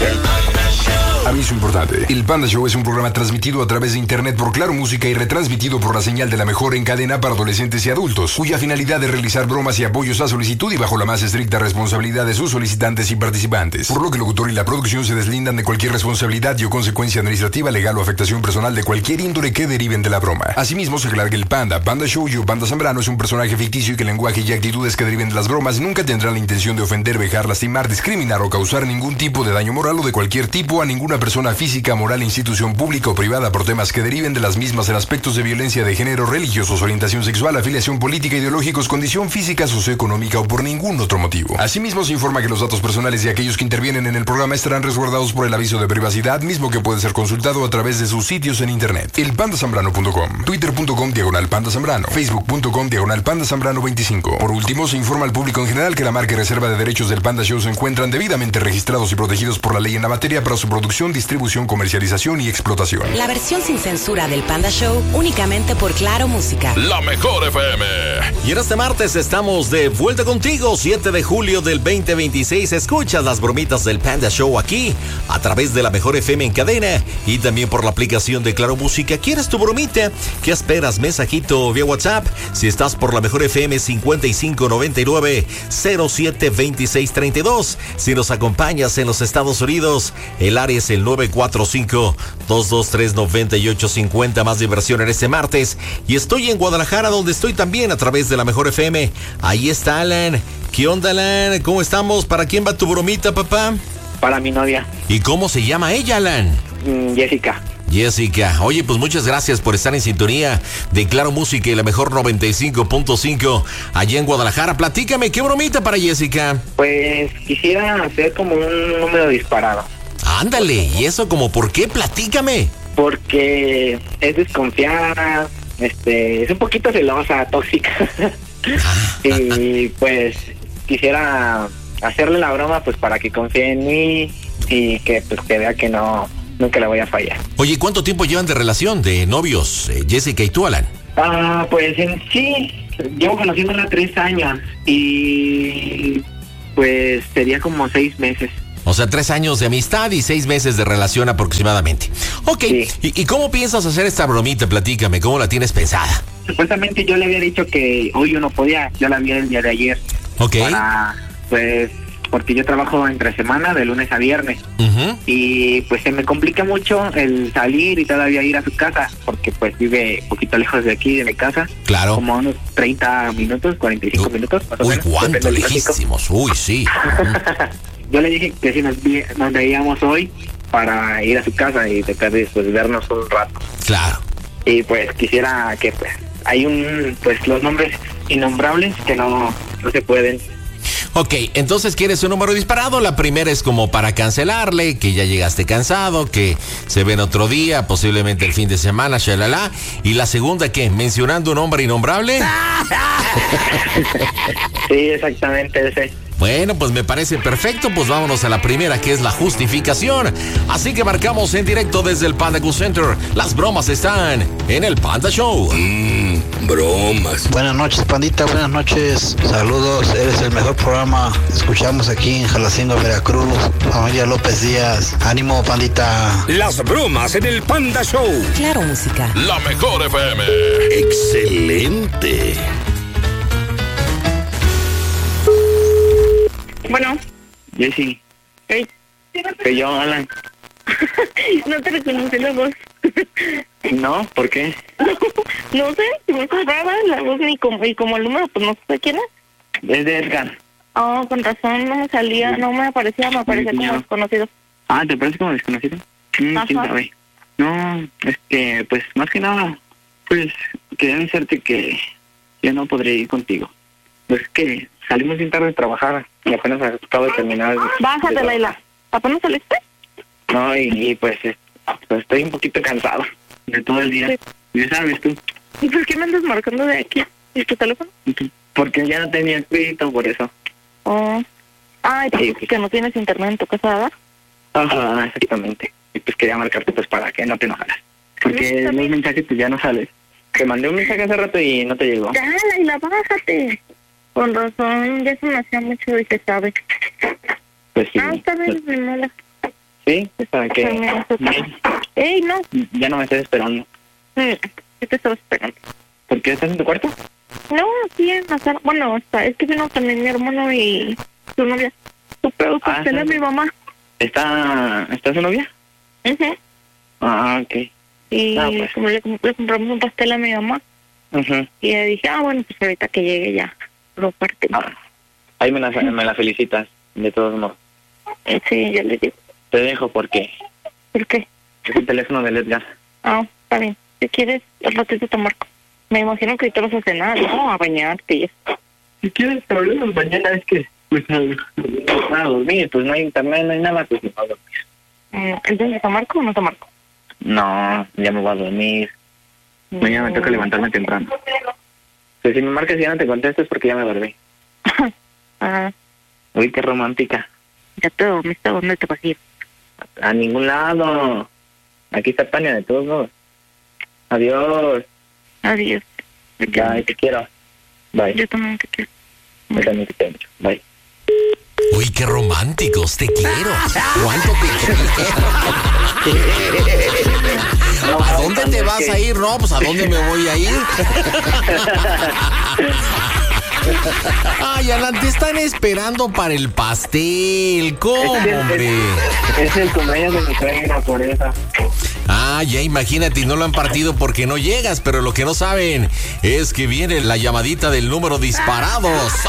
Aviso importante. El Panda Show es un programa transmitido a través de internet por Claro Música y retransmitido por la señal de la mejor en cadena para adolescentes y adultos, cuya finalidad es realizar bromas y apoyos a solicitud y bajo la más estricta responsabilidad de sus solicitantes y participantes. Por lo que el locutor y la producción se deslindan de cualquier responsabilidad y o consecuencia administrativa, legal o afectación personal de cualquier índole que deriven de la broma. Asimismo, se aclara que el Panda Show y Panda Zambrano es un personaje ficticio y que el lenguaje y actitudes que deriven de las bromas nunca tendrán la intención de ofender, vejar, lastimar, discriminar o causar ningún tipo de daño moral o de cualquier tipo a ninguna persona física, moral, institución pública o privada por temas que deriven de las mismas en aspectos de violencia de género, religiosos, orientación sexual, afiliación política, ideológicos, condición física, socioeconómica o por ningún otro motivo. Asimismo, se informa que los datos personales de aquellos que intervienen en el programa estarán resguardados por el aviso de privacidad, mismo que puede ser consultado a través de sus sitios en internet. Elpandasambrano.com, twitter.com/pandazambrano, facebook.com/pandazambrano25. Por último, se informa al público en general que la marca y reserva de derechos del Panda Show se encuentran debidamente registrados y protegidos por la ley en la materia para su producción, distribución, comercialización y explotación. La versión sin censura del Panda Show únicamente por Claro Música. La mejor FM. Y en este martes estamos de vuelta contigo, 7 de julio del 2026. Escuchas las bromitas del Panda Show aquí, a través de la mejor FM en cadena y también por la aplicación de Claro Música. ¿Quieres tu bromita? ¿Qué esperas? Mensajito vía WhatsApp. Si estás por la mejor FM 5599-072632. Si nos acompañas en los Estados Unidos, el área es el 945-223-9850. Más diversión en este martes. Y estoy en Guadalajara, donde estoy también a través de la mejor FM. Ahí está Alan. ¿Qué onda, Alan? ¿Cómo estamos? ¿Para quién va tu bromita, papá? Para mi novia. ¿Y cómo se llama ella, Alan? Jessica. Jessica, oye, pues muchas gracias por estar en sintonía de Claro Música y la mejor 95.5 allá en Guadalajara. Platícame, ¿qué bromita para Jessica? Pues quisiera hacer como un número disparado. Ándale, ¿y eso como por qué? Platícame. Porque es desconfiada, es un poquito celosa, tóxica. Y pues quisiera hacerle la broma pues para que confíe en mí y que pues que vea que nunca le voy a fallar. Oye, ¿cuánto tiempo llevan de relación, de novios, Jessica y tú, Alan? Pues en sí, llevo conociéndola 3 años y pues sería como 6 meses. O sea, 3 años de amistad y 6 meses de relación aproximadamente. Ok, sí. ¿Y cómo piensas hacer esta bromita? Platícame, ¿cómo la tienes pensada? Supuestamente yo le había dicho que hoy yo no podía, yo la vi el día de ayer. Ok. Porque yo trabajo entre semana, de lunes a viernes. Uh-huh. Y pues se me complica mucho el salir y todavía ir a su casa, porque pues vive un poquito lejos de aquí, de mi casa. Claro. Como unos 30 minutos, 45 minutos. Más o menos. ¿Cuánto lejísimos? Uy, sí. Yo le dije que si nos veíamos hoy para ir a su casa y tratar de pues, vernos un rato. Claro. Y pues quisiera que pues hay los nombres innombrables que no se pueden. Ok, entonces quieres un número disparado. La primera es como para cancelarle, que ya llegaste cansado, que se ven otro día, posiblemente el fin de semana, shalala. Y la segunda, ¿qué? ¿Mencionando un nombre innombrable? Sí, exactamente ese. Bueno, pues me parece perfecto. Pues vámonos a la primera, que es la justificación. Así que marcamos en directo desde el Panda Cool Center. Las bromas están en el Panda Show. Bromas. Buenas noches, Pandita. Buenas noches. Saludos. Eres el mejor programa. Escuchamos aquí en Jalacingo, Veracruz. Familia López Díaz. Ánimo, Pandita. Las bromas en el Panda Show. Claro Música. La mejor FM. Excelente. Bueno. Jessy. Hey. Que yo, Alan. No te reconocí la voz. ¿No? ¿Por qué? No sé, me es rara la voz y como el número, pues no sé quién es. Es de Edgar. Oh, con razón, no me salía, no me aparecía como desconocido. Ah, ¿te parece como desconocido? ¿Quién sabe? No, pues más que nada, pues quería avisarte que ya no podré ir contigo. Pues que salimos bien tarde de trabajar y apenas acabo de terminar. Bájate, Laila. ¿Apenas saliste? No, y pues estoy un poquito cansado de todo el día. Sí. Ya sabes tú. ¿Y por qué me andas marcando de aquí? ¿Y tu teléfono? Porque ya no tenía crédito, por eso. Oh. Ay, pues sí. Que no tienes internet en tu casa, ¿verdad? Ajá, exactamente. Y pues quería marcarte pues para que no te enojaras. Porque los mensajes pues ya no sales. Te mandé un mensaje hace rato y no te llegó. Ya, Laila, bájate. Con razón, ya se me hacía mucho y se sabe. Pues sí. Está bien, mi mola. Sí, para que... ¡Ey, no! Ya no me estés esperando. ¿Qué te estabas esperando? ¿Por qué estás en tu cuarto? No, sí, en la sala. Bueno, es que vino también mi hermano y su novia. Compró pastel a mi mamá. ¿Está su novia? Uh-huh. Ah, ok. Y pues. como le compramos un pastel a mi mamá. Uh-huh. Y le dije, bueno, pues ahorita que llegue ya lo partimos. Ahí me la felicitas, de todos modos. Sí, ya le digo. Te dejo porque... ¿Por qué? Es el teléfono del Edgar. Está bien. Si quieres, al ratito te marco. Me imagino que ahorita vas a cenar, ¿no? A bañarte y eso. Si quieres, hablemos mañana, es que... Pues a dormir, pues no hay internet, no hay nada, pues me voy a dormir. ¿Entonces te marco o no te marco? No, ya me voy a dormir. Mañana me toca levantarme temprano. Pues si me marcas y ya no te contestes porque ya me dormí. Uy, qué romántica. Ya te dormiste, ¿a dónde te vas a ir? A ningún lado. Aquí está Tania, de todos modos. Adiós. Adiós. Bye, te quiero. Bye. Yo también te quiero. Yo también te quiero mucho. Bye. Uy, qué románticos, te quiero. ¿Cuánto te quiero? ¿A dónde te vas a ir? No, pues ¿a dónde me voy a ir? Ay, Alan, te están esperando para el pastel. ¿Cómo, hombre? Es el cumpleaños de mi suegra, por eso. Ya imagínate, y no lo han partido porque no llegas, pero lo que no saben es que viene la llamadita del número disparado.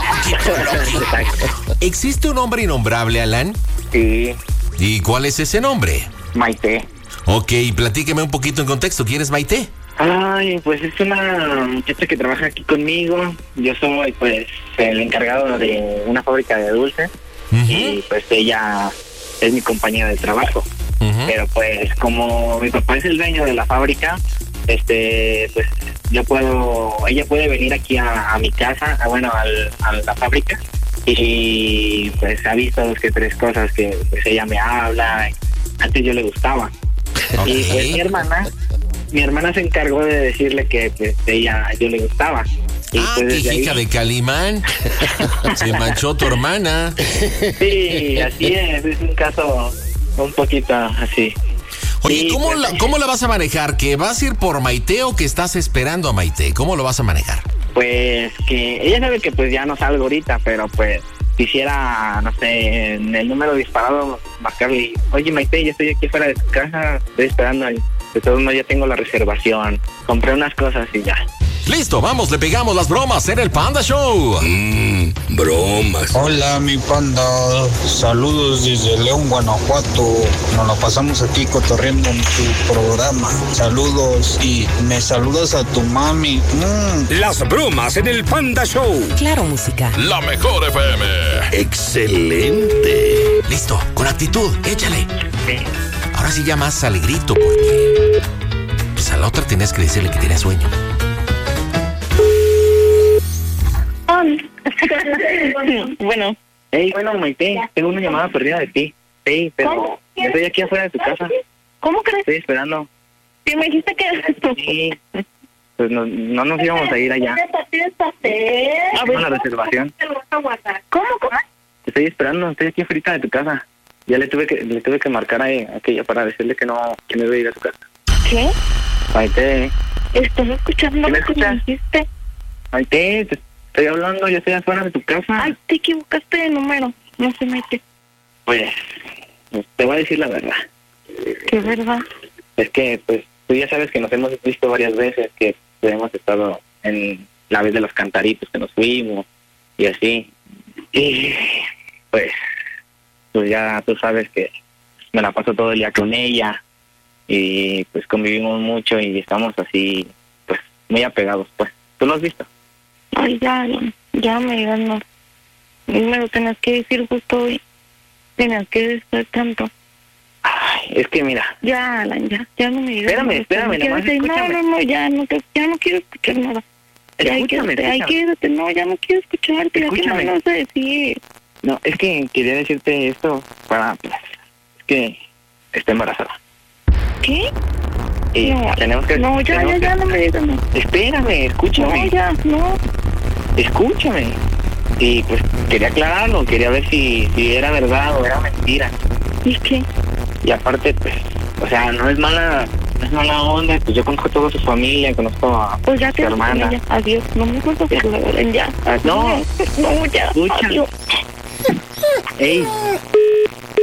¿Existe un hombre innombrable, Alan? Sí. ¿Y cuál es ese nombre? Maite. Ok, platíqueme un poquito en contexto. ¿Quién es Maite? Ay, pues es una muchacha que trabaja aquí conmigo. Yo soy, pues, el encargado de una fábrica de dulces. Y, pues, ella es mi compañera de trabajo. Pero, pues, como mi papá es el dueño de la fábrica, pues, ella puede venir aquí a mi casa, a la fábrica. Y, pues, ha visto 2 que 3 cosas que, pues, ella me habla. Antes yo le gustaba. Okay. Y, pues, mi hermana se encargó de decirle que pues yo le gustaba. Y pues, qué hija de Calimán. Se manchó tu hermana. Sí, así es un caso un poquito así. Oye, sí, ¿cómo la vas a manejar? ¿Que vas a ir por Maite o que estás esperando a Maite? ¿Cómo lo vas a manejar? Pues que ella sabe que pues ya no salgo ahorita, pero pues quisiera, no sé, en el número disparado marcarle, oye Maite, yo estoy aquí fuera de tu casa, estoy esperando ahí. De todos modos ya tengo la reservación, compré unas cosas y ya. Listo, vamos, le pegamos las bromas en el Panda Show. Bromas. Hola, mi panda. Saludos desde León, Guanajuato. Nos la pasamos aquí cotorreando en tu programa. Saludos y me saludas a tu mami. Las bromas en el Panda Show. Claro, música. La mejor FM. Excelente. Listo, con actitud, échale. Sí. Ahora sí ya más alegrito porque pues a la otra tenías que decirle que tenía sueño. Bueno. Bueno, Maite, tengo una llamada perdida de ti. Sí, pero ¿Cómo? yo estoy aquí afuera de tu casa. ¿Cómo crees? Estoy esperando. Sí, me dijiste que... Sí. Pues no nos íbamos a ir allá. Tengo la reservación. ¿Cómo? Te estoy esperando, estoy aquí afuera de tu casa. Ya le tuve que marcar a aquella para decirle que no iba a ir a tu casa. ¿Qué? Maite. ¿Estás escuchando ¿Me lo que me escuchas? dijiste? Maite, te estoy hablando, yo estoy afuera de tu casa. Ay, te equivocaste de número. No se mete. Pues, te voy a decir la verdad. ¿Qué verdad? Es que, pues, tú ya sabes que nos hemos visto varias veces, que hemos estado en la vez de los cantaritos que nos fuimos y así. Y, pues ya tú sabes que me la paso todo el día con ella y pues convivimos mucho y estamos así, pues, muy apegados, pues. ¿Tú lo has visto? Ay, ya me ganó. Me lo tenías que decir justo hoy. Tenías que decir tanto. Ay, es que mira. Ya, Alan, ya no me digas. Espérame, nomás escúchame. No, ya no quiero escuchar nada. Escúchame. Quédate, no, ya no quiero escucharte. Escúchame. Ya que no vas a decir. No, es que quería decirte esto para, pues, es que está embarazada. ¿Qué? Y no, tenemos que... No, ya no me digas. No. Espérame, escúchame. No. Escúchame. Y pues quería aclararlo, quería ver si era verdad o era mentira. ¿Y qué? Y aparte, pues, o sea, no es mala onda, pues yo conozco a toda su familia, conozco a Pues ya su hermana. Ya. Adiós, no me acuerdo que lo ven ya. Adiós. No, ya, escucha. adiós. Ey,